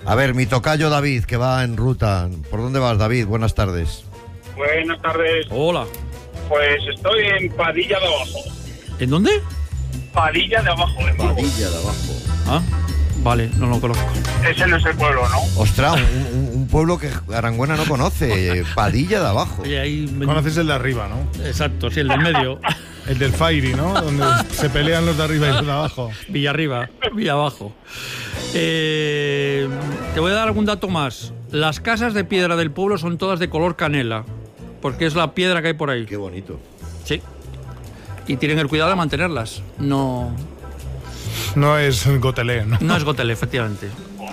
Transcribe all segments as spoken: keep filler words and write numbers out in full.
A ver, mi tocayo David, que va en ruta. ¿Por dónde vas, David? Buenas tardes. Buenas tardes. Hola. Pues estoy en Padilla de Abajo. ¿En dónde? Padilla de Abajo. En Padilla de Abajo. Ah, vale, no lo conozco. Ese no es el pueblo, ¿no? Ostras, un, un, un pueblo que Aranguena no conoce. Padilla de Abajo. Oye, ahí me... Conoces el de arriba, ¿no? Exacto, sí, el del medio. El del Fairy, ¿no? Donde se pelean los de arriba y los de abajo. Villa arriba, Villa abajo. Eh, te voy a dar algún dato más. Las casas de piedra del pueblo son todas de color canela, porque es la piedra que hay por ahí. Qué bonito. Sí. Y tienen el cuidado de mantenerlas. No... No es gotelé, ¿no? No es gotelé, efectivamente.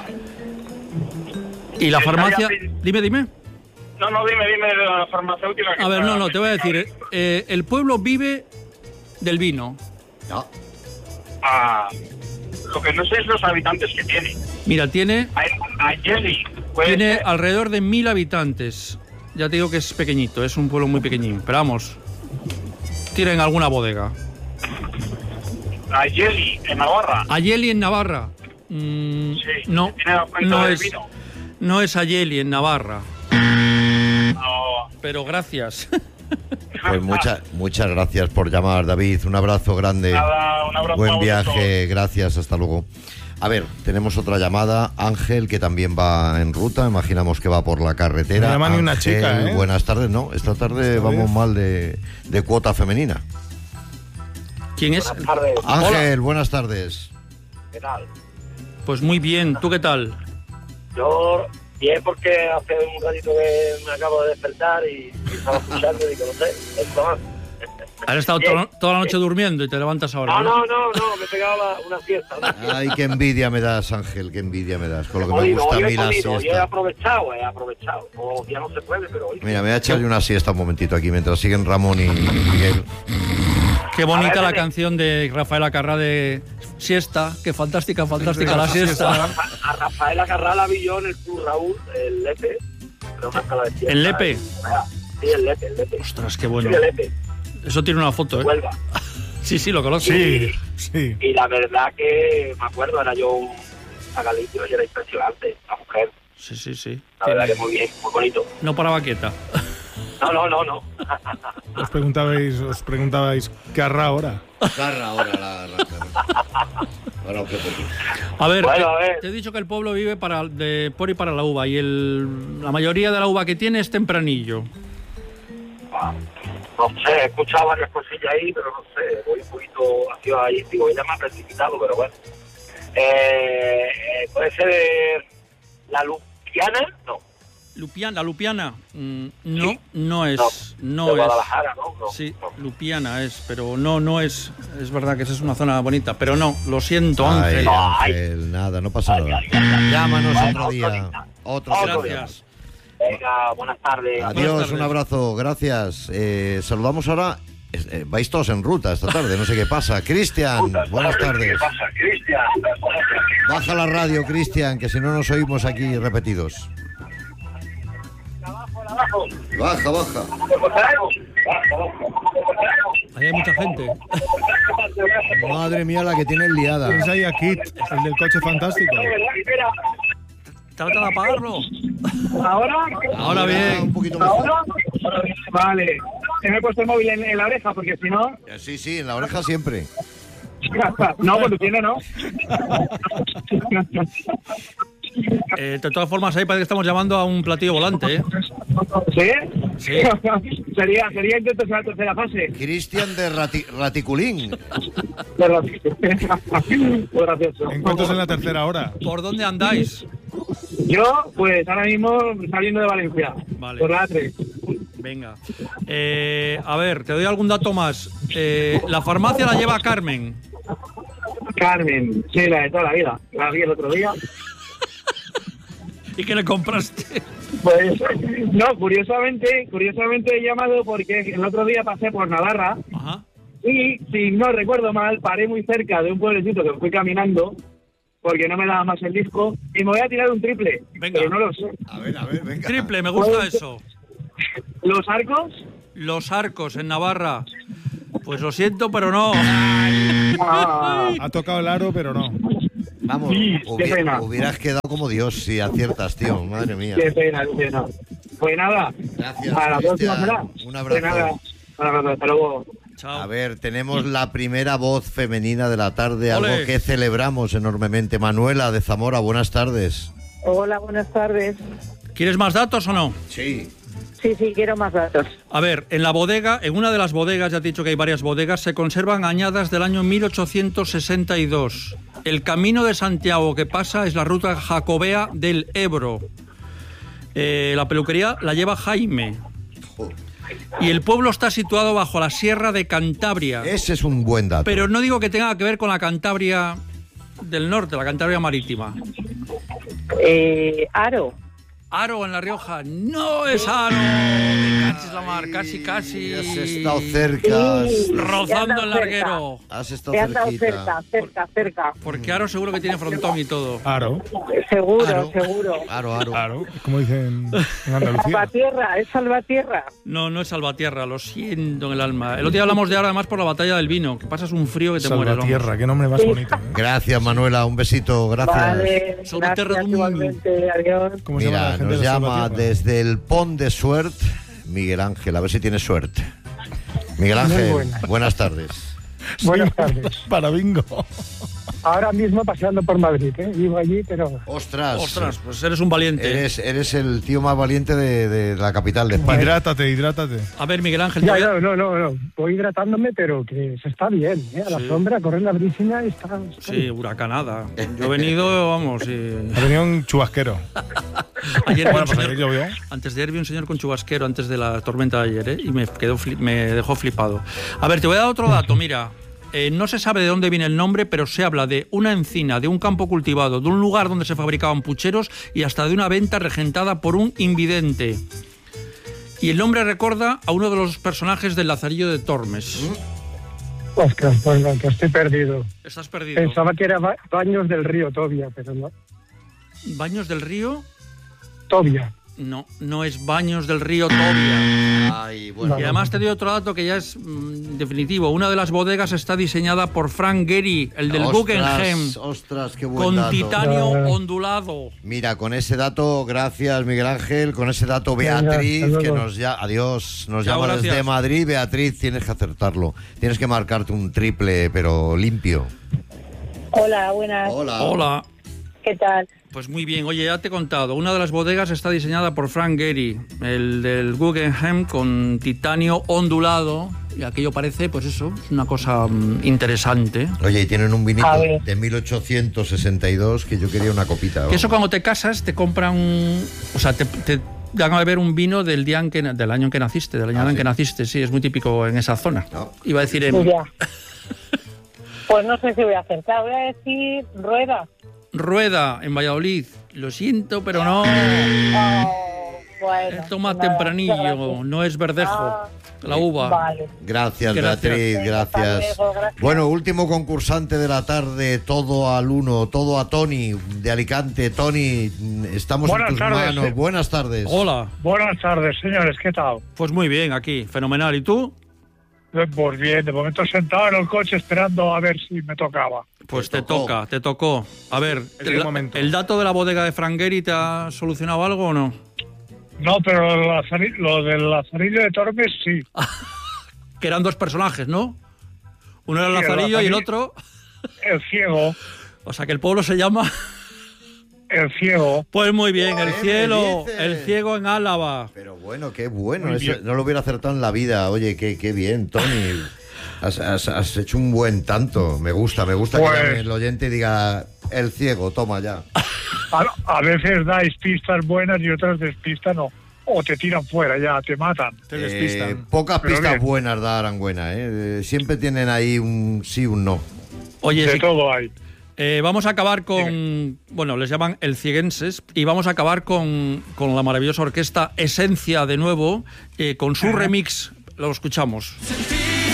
Y la farmacia... Dime, dime. No, no, dime, dime de la farmacéutica. A ver, no, no, te voy a decir. Eh, el pueblo vive del vino. No. Ah, lo que no sé es los habitantes que tiene. Mira, tiene... Ayeli. Tiene alrededor de mil habitantes. Ya te digo que es pequeñito, es un pueblo muy pequeñín. Pero vamos, tienen alguna bodega. Ayeli, en Navarra. Ayeli en Navarra. Mm, Sí, no, tiene la cuenta no del es, vino. no es Ayeli en Navarra. No. Pero gracias. Pues muchas muchas gracias por llamar, David. Un abrazo grande. Nada, un abrazo a Buen vosotros. viaje, gracias, hasta luego. A ver, tenemos otra llamada. Ángel, que también va en ruta. Imaginamos que va por la carretera. No llama ni una Ángel, chica, ¿eh? Buenas tardes, no. Esta tarde Esta vamos vez. mal de, de cuota femenina. ¿Quién es? Buenas tardes. Ángel, buenas tardes. ¿Qué tal? Pues muy bien, ¿tú qué tal? Yo, bien, porque hace un ratito que me acabo de despertar y, y estaba escuchando y que no sé, esto más. Has estado Bien. to- toda la noche durmiendo y te levantas ahora. No, no, no, no, me he pegado la- una siesta. Una siesta. Ay, qué envidia me das, Ángel, qué envidia me das. Con lo que me Hoy, gusta a hoy mí he la podido, hoy he siesta. aprovechado, he aprovechado. Todos los días no se puede, pero hoy... Mira, me voy a echarle una siesta un momentito aquí mientras siguen Ramón y Miguel. Qué bonita A ver, la nene. canción de Rafael Acarrá de Siesta. Qué fantástica, fantástica la siesta. A Rafael Acarrá vi yo en el Club Raúl, el Lepe. Pero una sala de siesta. ¿El Lepe? Sí, el Lepe, el Lepe. Ostras, qué bueno. Sí, el Lepe, Eso tiene una foto, ¿eh? Huelva. Sí, sí, lo conozco. Sí, sí. Y la verdad que, me acuerdo, era yo un Agalicio y era impresionante, la mujer. Sí, sí, sí. La verdad que muy bien, muy bonito. No paraba quieta. No, no, no, no. Os preguntabais, os preguntabais, ¿qué hará ahora? Carra ahora la... la ahora, qué poquito. A ver, Bueno, te, a ver. te he dicho que el pueblo vive para, de, por y para la uva y el, la mayoría de la uva que tiene es tempranillo. No sé, he escuchado varias cosillas ahí, pero no sé, voy un poquito hacia ahí, digo, ella me ha precipitado, pero bueno. Eh, eh, puede ser eh, la Lupiana, no, Lupiana, la Lupiana, mm, no, Sí. no es, no, de es. Guadalajara, ¿no? no Sí, no. Lupiana es, pero no, no es. Es verdad que esa es una zona bonita, pero no, lo siento, Ay, Ángel. Ángel, nada, no pasa Ay, nada. ay, ay, ay. Llámanos Bueno, otro otro día. día. Otro Otro día. Gracias. Venga, buenas tardes. Adiós, tardes. un abrazo, gracias. Eh, saludamos ahora. eh, vais todos en ruta esta tarde, no sé qué pasa. Cristian, buenas tardes. ¿Qué pasa, Cristian? Baja la radio, Cristian, que si no nos oímos aquí repetidos. Baja, baja. Ahí hay mucha gente. Madre mía, la que tienen liada. Tienes ahí a Kit, el del coche fantástico. Trata de apagarlo. ¿Ahora? Ahora Un bien. poquito mejor. Vale. Se me he puesto el móvil en, en la oreja porque si no... Eh, Sí, sí, en la oreja siempre. No, conduciendo no. Eh, de todas formas, ahí parece que estamos llamando a un platillo volante, ¿eh? ¿Sí? Sí. sería, sería intento de la tercera fase. Cristian de Rati- Raticulín. Pero- Muy gracioso. Encuentros en la tercera hora. ¿Por dónde andáis? Yo, pues ahora mismo saliendo de Valencia. Vale. Por la A tres. Venga. Eh, a ver, te doy algún dato más. Eh, la farmacia la lleva Carmen. Carmen, sí, la de toda la vida. La vi el otro día. ¿Y qué le compraste? Pues, no, curiosamente, curiosamente he llamado porque el otro día pasé por Navarra Ajá. y, si no recuerdo mal, paré muy cerca de un pueblecito que fui caminando porque no me daba más el disco y me voy a tirar un triple, Venga. pero no lo sé. A ver, a ver, venga. Triple, me gusta Pues- eso. ¿Los arcos? Los Arcos, en Navarra. Pues lo siento, pero no. Ah, Ha tocado el aro, pero no. Vamos, Sí, qué hubi- pena. hubieras quedado como Dios si aciertas, tío. Madre mía. Qué pena, qué pena. Pues nada, Gracias, a la próxima Cristian. será. Un abrazo. Pues nada, un abrazo, hasta luego. Chao. A ver, tenemos la primera voz femenina de la tarde, Ole. algo que celebramos enormemente. Manuela de Zamora, buenas tardes. Hola, buenas tardes. ¿Quieres más datos o no? Sí. Sí, sí, quiero más datos. A ver, en la bodega, en una de las bodegas, ya te he dicho que hay varias bodegas, se conservan añadas del año mil ochocientos sesenta y dos. El camino de Santiago que pasa es la ruta jacobea del Ebro. Eh, la peluquería la lleva Jaime. Y el pueblo está situado bajo la Sierra de Cantabria. Ese es un buen dato. Pero no digo que tenga que ver con la Cantabria del norte, la Cantabria marítima. Eh, Aro. Aro en La Rioja. No es Aro. Me cachis la mar, casi, casi. Has estado cerca. has- Sí. Rozando el He andado larguero. Has estado Te han dado cerquita. cerca, cerca, cerca. Porque Aro seguro que tiene frontón y todo. Aro, Seguro, Aro. seguro. Aro, aro. Aro, como dicen en Andalucía. Salvatierra, es Salvatierra. No, no es Salvatierra, lo siento en el alma. El otro día hablamos de Aro además por la batalla del vino, que pasas un frío que te mueres. vamos. Salvatierra, qué nombre más bonito. ¿eh? Gracias, Manuela. Un besito. Gracias. Vale, Salvatierra gracias del mundo. igualmente, adiós. ¿Cómo se llama la Mira, gente nos de llama Salvatierra? desde el Pont de Suert Miguel Ángel. A ver si tiene suerte. Miguel Ángel, buenas. buenas tardes. Buenas tardes. Para bingo. Ahora mismo paseando por Madrid, ¿eh? Vivo allí, pero... Ostras. Ostras, pues eres un valiente. Eres, eres el tío más valiente de, de la capital de España. Hidrátate, hidrátate. A ver, Miguel Ángel, te Ya, voy a- ya, no, no, no. Voy hidratándome, pero que se está bien, ¿eh? A la Sí. sombra, correr la brisina y está... está Sí, bien. huracanada. Yo he venido, vamos, y... Ha venido un chubasquero. Ayer vi Bueno, un pues señor- ayer llovió. Antes de ayer vi un señor con chubasquero antes de la tormenta de ayer, ¿eh? Y me, quedó fli- me dejó flipado. A ver, te voy a dar otro dato, mira. Eh, no se sabe de dónde viene el nombre, pero se habla de una encina, de un campo cultivado, de un lugar donde se fabricaban pucheros y hasta de una venta regentada por un invidente. Y el nombre recuerda a uno de los personajes del Lazarillo de Tormes. Ostras, pues no, que estoy perdido. Estás perdido. Pensaba que era ba- Baños del Río Tobia, pero no. ¿Baños del Río? Tobia. No, no es Baños del Río Tobia. Ay, bueno. Y además te doy otro dato que ya es mm, definitivo. Una de las bodegas está diseñada por Frank Gehry, el del Ostras, Guggenheim, Ostras, qué buen con dato. titanio Ah. ondulado. Mira, con ese dato, gracias Miguel Ángel, con ese dato Venga, Beatriz, hasta que luego. nos ya, adiós, nos Chao, llama gracias. desde Madrid. Beatriz, tienes que acertarlo. Tienes que marcarte un triple, pero limpio. Hola, buenas. Hola. Hola. ¿Qué tal? Pues muy bien, oye, ya te he contado. Una de las bodegas está diseñada por Frank Gehry, el del Guggenheim, con titanio ondulado. Y aquello parece, pues eso, es una cosa mm, interesante. Oye, y tienen un vinito A ver. de mil ochocientos sesenta y dos que yo quería una copita. Que eso cuando te casas te compran, un- o sea, te, te dan a beber un vino del día en que, na- del año en que naciste, del año Ah, en ¿sí? que naciste, sí, es muy típico en esa zona. No. Iba a decir en Pues ya. Pues no sé si voy a acertar. Voy a decir Rueda. Rueda, en Valladolid. Lo siento, pero no. Oh, bueno. Esto más nada, tempranillo, muchas gracias. no es verdejo, Ah, la uva. Vale. Gracias, Gracias. Beatriz, Venga, hasta gracias. luego, gracias. Bueno, último concursante de la tarde, todo al uno, todo a Tony de Alicante. Tony, estamos Buenas en tus tardes, manos. eh. Buenas tardes. Hola, Buenas tardes, señores, ¿qué tal? pues muy bien, aquí, fenomenal. ¿Y tú? Pues bien, de momento sentado en el coche esperando a ver si me tocaba. Pues Te te, tocó. toca, te tocó. A ver, Es el el, momento. el dato de la bodega de Frank Gehry te ha solucionado algo o no? No, pero el lazari- lo del Lazarillo de Tormes sí. Que eran dos personajes, ¿no? Uno era el Sí, el Lazarillo y el Lazarillo. otro... El ciego, O sea, que el pueblo se llama... el ciego. Pues muy bien, el ¿Qué me cielo, dices? el ciego en Álava. Pero bueno, qué bueno. Muy eso bien. no lo hubiera acertado en la vida. Oye, qué, qué bien, Tony. Has, has- has hecho un buen tanto. Me gusta, me gusta Pues- que llame el oyente y diga el ciego, toma ya. A, a veces dais pistas buenas y otras despistan o, o te tiran fuera ya, te matan. Te Eh, despistan. pocas Pero pistas bien. buenas da Aranguena, ¿eh? Eh, Siempre tienen ahí un sí, un no. Oye, De sí, todo hay. eh, vamos a acabar con... Bueno, les llaman el cieguenses. Y vamos a acabar con, con la maravillosa orquesta Esencia de nuevo, eh, con su remix. Lo escuchamos.